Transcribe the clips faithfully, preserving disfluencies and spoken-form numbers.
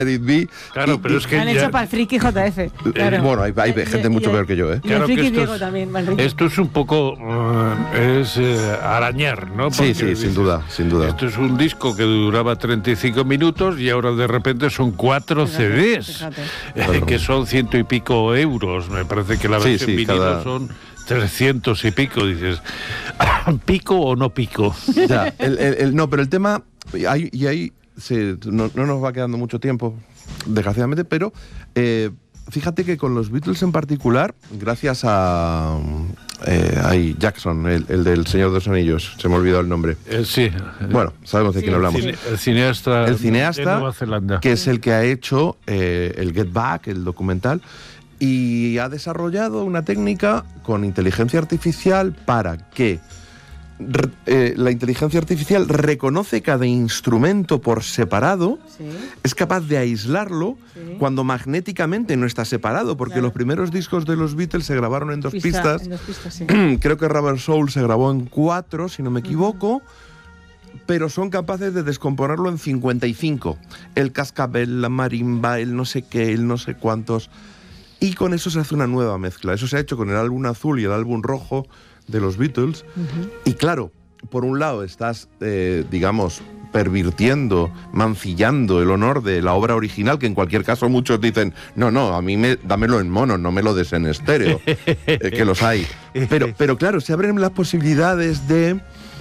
Let It Be. Claro, y, pero y, es que han ya... hecho para el friki J F. Claro. Eh, bueno, hay, hay gente Y- mucho y- peor que yo, ¿eh? Y Claro el que friki esto Diego es- también, Manrique. Esto es un poco... uh, es eh, arañar, ¿no? Sí, Porque sí, dices, sin duda, sin duda. Esto es un disco que duraba treinta y cinco minutos y ahora de repente son cuatro Fíjate, C Ds, fíjate. eh, Claro. que son ciento y pico euros. Me parece que la Sí, versión sí, vinilo cada- son trescientos y pico. Dices, ¿pico o no pico? Ya, el, el- el- no, pero el tema, hay, y ahí se- no, no nos va quedando mucho tiempo, desgraciadamente, pero eh, fíjate que con los Beatles en particular, gracias a eh, ahí, Jackson, el, el del Señor de los Anillos, se me ha olvidado el nombre. Eh, sí. Bueno, sabemos de Sí, quién hablamos. Cine- el cineasta, El de cineasta, Nueva Zelanda. que es el que ha hecho eh, el Get Back, el documental, y ha desarrollado una técnica con inteligencia artificial para que re- eh, la inteligencia artificial reconoce cada instrumento por separado, Sí. es capaz de aislarlo Sí. cuando magnéticamente no está separado, porque Claro. los primeros discos de los Beatles se grabaron en dos Pista- pistas. en dos pistas, sí. Creo que Rubber Soul se grabó en cuatro, si no me equivoco, pero son capaces de descomponerlo en cincuenta y cinco. El cascabel, la marimba, el no sé qué, el no sé cuántos. Y con eso se hace una nueva mezcla. Eso se ha hecho con el álbum azul y el álbum rojo de los Beatles. Y claro, por un lado estás, eh, digamos, pervirtiendo, mancillando el honor de la obra original, que en cualquier caso muchos dicen, no, no, a mí me, dámelo en mono, no me lo des en estéreo, eh, que los hay. Pero, pero claro, se abren las posibilidades de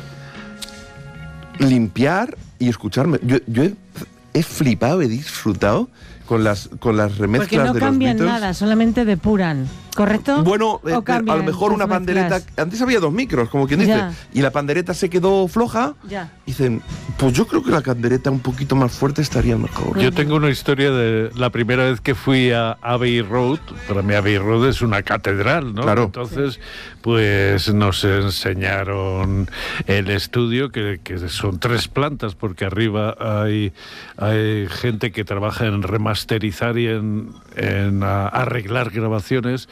limpiar y escucharme. Yo, yo he, he flipado, he disfrutado con las, con las remezclas Porque no de los cambian Beatles. nada, solamente depuran, ¿correcto? Bueno, eh, ¿O a cambian lo mejor las una pandereta. mezclas? Antes había dos micros, como quien dice, Ya. y la pandereta se quedó floja. Ya. Dicen, pues yo creo que la pandereta un poquito más fuerte estaría mejor. Yo tengo una historia de la primera vez que fui a Abbey Road. Para mí Abbey Road es una catedral, ¿no? Claro. Entonces, pues nos enseñaron el estudio, que, que son tres plantas, porque arriba hay, hay gente que trabaja en remasterizar y en, en a- arreglar grabaciones,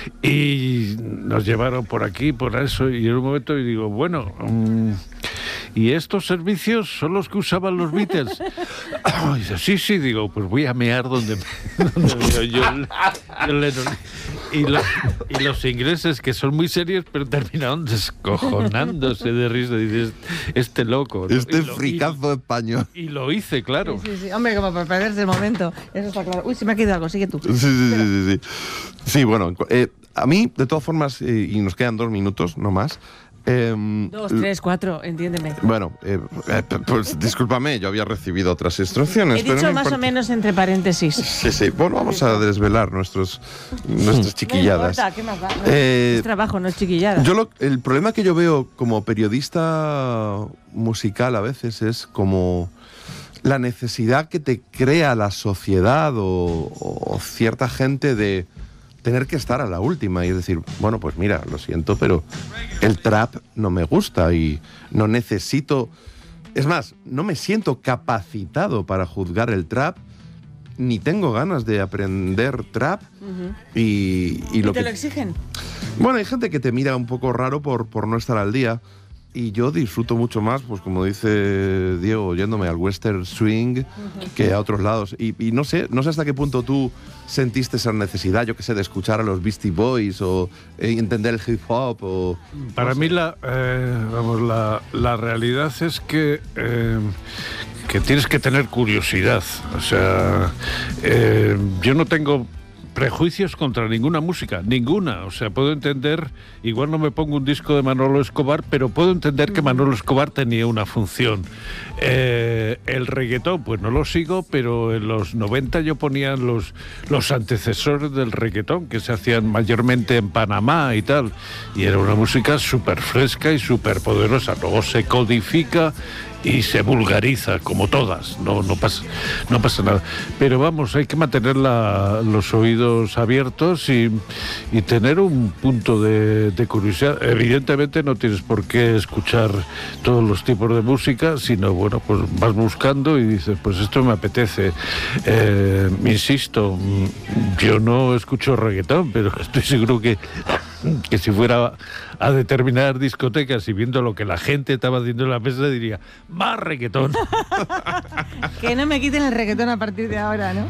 y nos llevaron por aquí, por eso, y en un momento y digo, bueno... mm, ¿y estos servicios son los que usaban los Beatles? Y dice, sí, sí, digo, pues voy a mear donde, donde veo yo, el- yo Lennon. Y, lo- y los ingleses, que son muy serios, pero terminaron descojonándose de risa. Dices, este loco, ¿no? Este Y lo- fricazo español. Y, y lo hice, claro. Sí, sí, sí. Hombre, como para perderse el momento. Eso está claro. Uy, se me ha quedado algo, sigue tú. Sí, sí, sí, sí, sí. Sí, bueno, eh, a mí, de todas formas, eh, y nos quedan dos minutos, no más. em, Dos, tres, cuatro, entiéndeme. Bueno, eh, eh, pues discúlpame, yo había recibido otras instrucciones. He pero dicho no más o importa. menos entre paréntesis. Sí, sí. Bueno, vamos a desvelar nuestros, nuestras chiquilladas. No importa, ¿qué más da? No, Eh, es trabajo, no es chiquillada. Yo lo- el problema que yo veo como periodista musical a veces es como la necesidad que te crea la sociedad o, o cierta gente de tener que estar a la última y decir, bueno, pues mira, lo siento, pero el trap no me gusta y no necesito... Es más, no me siento capacitado para juzgar el trap, ni tengo ganas de aprender trap. Ujú. y, y ¿Y lo te que lo exigen? bueno, hay gente que te mira un poco raro por, por no estar al día. Y yo disfruto mucho más, pues como dice Diego, yéndome al western swing que a otros lados. Y, y no sé, no sé hasta qué punto tú sentiste esa necesidad, yo qué sé, de escuchar a los Beastie Boys o eh, entender el hip hop o... Para no sé. mí la, eh, vamos, la, la realidad es que, eh, que tienes que tener curiosidad. O sea, eh, yo no tengo prejuicios contra ninguna música, ninguna. O sea, puedo entender, igual no me pongo un disco de Manolo Escobar, pero puedo entender que Manolo Escobar tenía una función. Eh, el reggaetón, pues no lo sigo, pero en los noventa yo ponía los, los antecesores del reggaetón, que se hacían mayormente en Panamá y tal, y era una música súper fresca y súper poderosa. Luego se codifica y se vulgariza, como todas, no, no, pasa, no pasa nada. Pero vamos, hay que mantener la, los oídos abiertos y, y tener un punto de, de curiosidad. Evidentemente no tienes por qué escuchar todos los tipos de música, sino, bueno, pues vas buscando y dices, pues esto me apetece. Eh, insisto, yo no escucho reggaetón, pero estoy seguro que, que si fuera a determinadas discotecas y viendo lo que la gente estaba haciendo en la mesa, diría, más reggaetón. Que no me quiten el reggaetón a partir de ahora, ¿no?